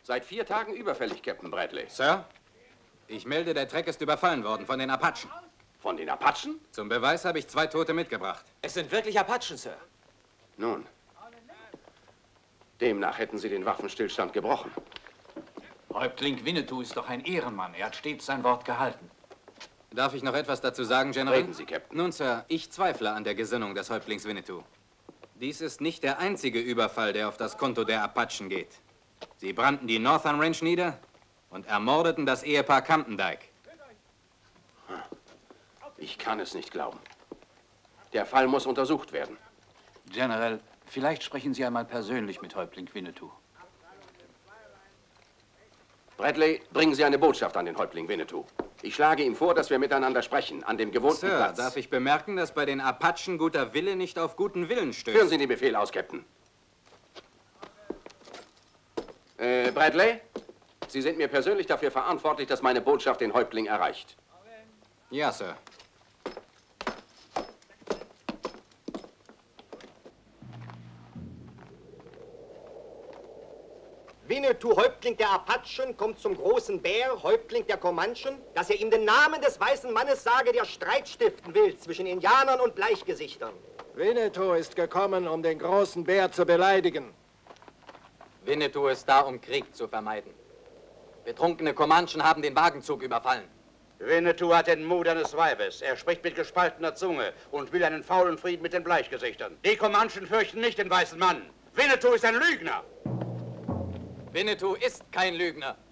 Seit 4 Tagen überfällig, Captain Bradley. Sir, ich melde, der Treck ist überfallen worden von den Apachen. Von den Apachen? Zum Beweis habe ich 2 Tote mitgebracht. Es sind wirklich Apachen, Sir. Nun, demnach hätten Sie den Waffenstillstand gebrochen. Häuptling Winnetou ist doch ein Ehrenmann. Er hat stets sein Wort gehalten. Darf ich noch etwas dazu sagen, General? Reden Sie, Captain. Nun, Sir, ich zweifle an der Gesinnung des Häuptlings Winnetou. Dies ist nicht der einzige Überfall, der auf das Konto der Apachen geht. Sie brannten die Northern Range nieder und ermordeten das Ehepaar Campendike. Ich kann es nicht glauben. Der Fall muss untersucht werden. General, vielleicht sprechen Sie einmal persönlich mit Häuptling Winnetou. Bradley, bringen Sie eine Botschaft an den Häuptling Winnetou. Ich schlage ihm vor, dass wir miteinander sprechen, an dem gewohnten Sir, Platz. darf ich bemerken, dass bei den Apachen guter Wille nicht auf guten Willen stößt? Führen Sie den Befehl aus, Captain. Bradley, Sie sind mir persönlich dafür verantwortlich, dass meine Botschaft den Häuptling erreicht. Ja, Sir. Winnetou, Häuptling der Apachen, kommt zum großen Bär, Häuptling der Comanchen, dass er ihm den Namen des weißen Mannes sage, der Streit stiften will zwischen Indianern und Bleichgesichtern. Winnetou ist gekommen, um den großen Bär zu beleidigen. Winnetou ist da, um Krieg zu vermeiden. Betrunkene Comanchen haben den Wagenzug überfallen. Winnetou hat den Mut eines Weibes. Er spricht mit gespaltener Zunge und will einen faulen Frieden mit den Bleichgesichtern. Die Comanchen fürchten nicht den weißen Mann. Winnetou ist ein Lügner. Winnetou ist kein Lügner.